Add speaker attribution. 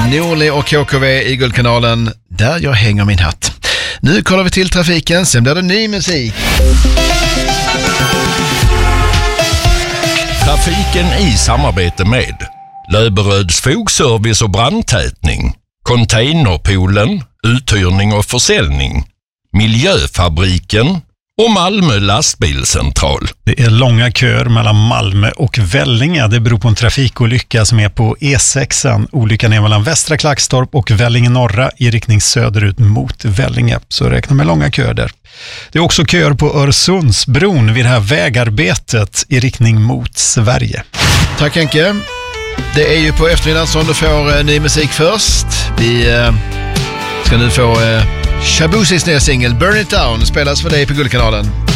Speaker 1: Norli och KKV i Guldkanalen, där jag hänger min hatt. Nu kollar vi till trafiken, sen blir det ny musik.
Speaker 2: Trafiken i samarbete med Löberöds fogservice och brandtätning, Containerpoolen, uthyrning och försäljning, Miljöfabriken och Malmö lastbilscentral.
Speaker 3: Det är långa köer mellan Malmö och Vellinge. Det beror på en trafikolycka som är på E6. Olyckan är mellan Västra Klackstorp och Vellinge norra i riktning söderut mot Vellinge. Så räkna med långa köer där. Det är också köer på Öresundsbron vid det här vägarbetet i riktning mot Sverige.
Speaker 1: Tack Henke. Det är ju på eftermiddagen som du får ny musik först. Vi ska nu få Shabusis nya singel Burn It Down spelas för dig på Guldkanalen.